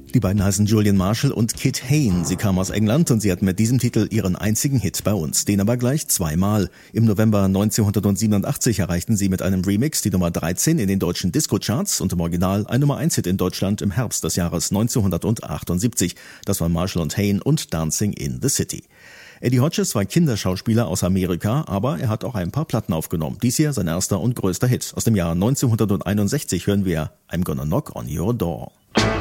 Die beiden heißen Julian Marshall und Kit Hain. Sie kamen aus England und sie hatten mit diesem Titel ihren einzigen Hit bei uns. Den aber gleich zweimal. Im November 1987 erreichten sie mit einem Remix die Nummer 13 in den deutschen Disco-Charts und im Original ein Nummer 1 Hit in Deutschland im Herbst des Jahres 1978. Das waren Marshall und Hain und Dancing in the City. Eddie Hodges war Kinderschauspieler aus Amerika, aber er hat auch ein paar Platten aufgenommen. Dies hier sein erster und größter Hit. Aus dem Jahr 1961 hören wir I'm Gonna Knock on Your Door.